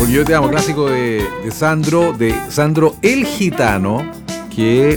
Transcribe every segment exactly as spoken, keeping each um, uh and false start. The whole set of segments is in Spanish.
Porque yo te amo, clásico de, de Sandro, de Sandro el Gitano, que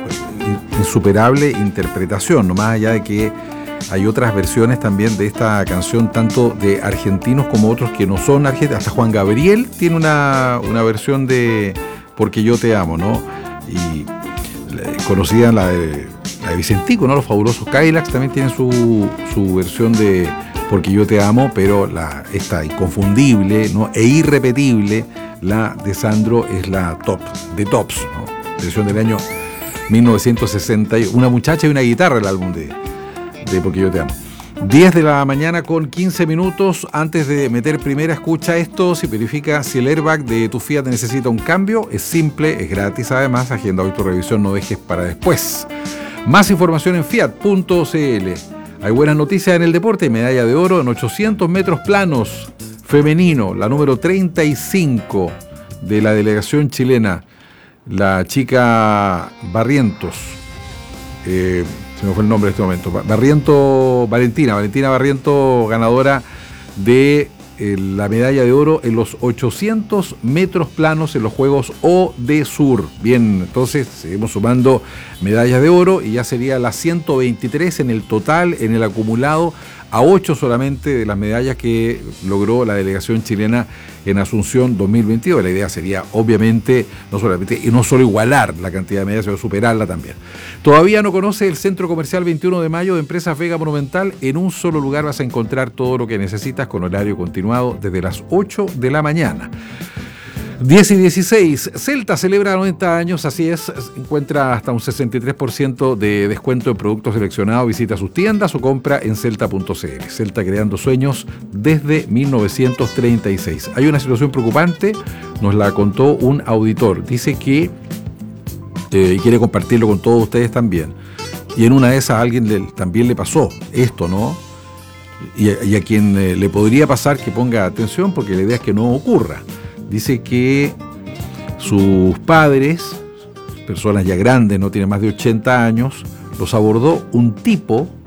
insuperable interpretación, no más allá de que hay otras versiones también de esta canción, tanto de argentinos como otros que no son argentinos. Hasta Juan Gabriel tiene una, una versión de Porque yo te amo, ¿no? Y conocían la de, la de Vicentico, ¿no? Los fabulosos Cadillacs también tienen su, su versión de Porque yo te amo, pero la, esta inconfundible, ¿no? E irrepetible, la de Sandro, es la top, de tops, ¿no? Versión del año mil novecientos sesenta y uno. Una muchacha y una guitarra, el álbum de, de Porque yo te amo. diez de la mañana con quince minutos. Antes de meter primera, escucha esto. Si verifica si el airbag de tu Fiat necesita un cambio, es simple, es gratis. Además, agenda hoy tu revisión, no dejes para después. Más información en fiat punto cl. Hay buenas noticias en el deporte. Medalla de oro en ochocientos metros planos femenino, la número treinta y cinco de la delegación chilena, la chica Barrientos. Eh, se me fue el nombre en este momento. Barriento, Valentina, Valentina Barriento, ganadora de eh, la medalla de oro en los ochocientos metros planos en los Juegos O D Sur. Bien, entonces seguimos sumando medallas de oro y ya sería las ciento veintitrés en el total, en el acumulado, a ocho solamente de las medallas que logró la delegación chilena en Asunción dos mil veintidós. La idea sería, obviamente, no solamente y no solo igualar la cantidad de medallas, sino superarla también. Todavía no conoce el Centro Comercial veintiuno de mayo de Empresas Vega Monumental. En un solo lugar vas a encontrar todo lo que necesitas con horario continuado desde las ocho de la mañana. diez y dieciséis, Celta celebra noventa años, así es, encuentra hasta un sesenta y tres por ciento de descuento en productos seleccionados, visita sus tiendas o compra en celta punto cl. Celta creando sueños desde mil novecientos treinta y seis. Hay una situación preocupante, nos la contó un auditor, dice que eh, y quiere compartirlo con todos ustedes también, y en una de esas a alguien le, también le pasó esto, ¿no? Y a, y a quien eh, le podría pasar que ponga atención, porque la idea es que no ocurra. Dice que sus padres, personas ya grandes, no tienen más de ochenta años, los abordó un tipo